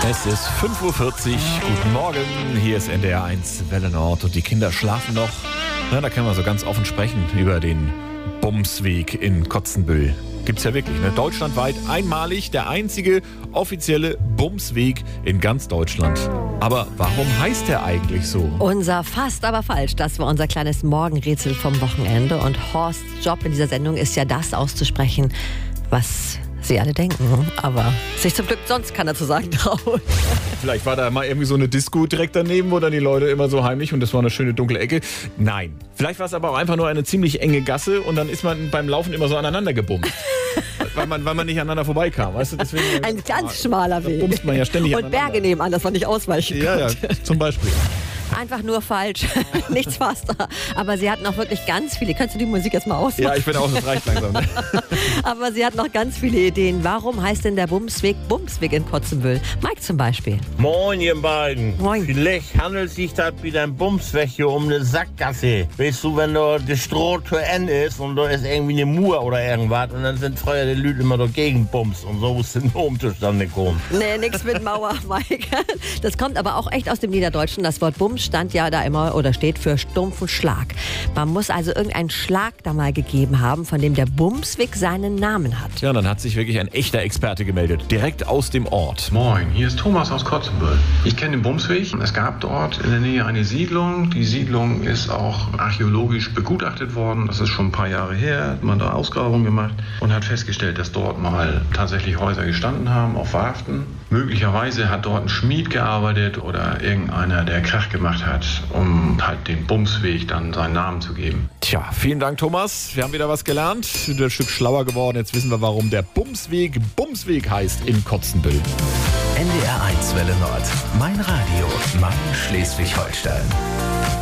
Es ist 5:40 Uhr. Guten Morgen. Hier ist NDR 1 Welle Nord und die Kinder schlafen noch. Na, da können wir so ganz offen sprechen über den Bumsweg in Kotzenbüll. Gibt's ja wirklich, ne? Deutschlandweit einmalig der einzige offizielle Bumsweg in ganz Deutschland. Aber warum heißt der eigentlich so? Unser Fast, aber falsch. Das war unser kleines Morgenrätsel vom Wochenende. Und Horsts Job in dieser Sendung ist ja das auszusprechen, was Sie alle denken, aber sich zum Glück sonst keiner zu sagen traut. Vielleicht war da mal irgendwie so eine Disco direkt daneben, wo dann die Leute immer so heimlich und das war eine schöne dunkle Ecke. Nein. Vielleicht war es aber auch einfach nur eine ziemlich enge Gasse und dann ist man beim Laufen immer so aneinander gebumst. weil man nicht aneinander vorbeikam. Weißt du, deswegen, Ein ganz schmaler Weg. Da bumst man ja ständig und Berge nebenan, dass man nicht ausweichen konnte. Ja, zum Beispiel. Einfach nur falsch. Nichts faster. Aber sie hat noch wirklich ganz viele. Könntest du die Musik jetzt mal ausmachen? Ja, ich bin auch, das reicht langsam. Ne? Aber sie hat noch ganz viele Ideen. Warum heißt denn der Bumsweg Bumsweg in Kotzenbüll? Mike zum Beispiel. Moin, ihr beiden. Moin. Vielleicht handelt sich das wie ein Bumsweg hier um eine Sackgasse. Weißt du, wenn da die Stroh zu Ende ist und da ist irgendwie eine Mur oder irgendwas und dann sind früher die Leute immer dagegen bums und so ist ein Dom zustande gekommen. Nee, nix mit Mauer, Mike. Das kommt aber auch echt aus dem Niederdeutschen. Das Wort Bums stand ja da immer oder steht für stumpfen Schlag. Man muss also irgendeinen Schlag da mal gegeben haben, von dem der Bumsweg seinen Namen hat. Ja, dann hat sich wirklich ein echter Experte gemeldet. Direkt aus dem Ort. Moin, hier ist Thomas aus Kotzenbüll. Ich kenne den Bumsweg. Es gab dort in der Nähe eine Siedlung. Die Siedlung ist auch archäologisch begutachtet worden. Das ist schon ein paar Jahre her. Hat man da Ausgrabungen gemacht und hat festgestellt, dass dort mal tatsächlich Häuser gestanden haben auf Warften. Möglicherweise hat dort ein Schmied gearbeitet oder irgendeiner, der Krach gemacht hat, um halt den Bumsweg dann seinen Namen zu geben. Tja, vielen Dank, Thomas. Wir haben wieder was gelernt. Wir sind ein Stück schlauer geworden. Jetzt wissen wir, warum der Bumsweg heißt in Kotzenbüll. NDR 1 Welle Nord. Mein Radio. Mein Schleswig-Holstein.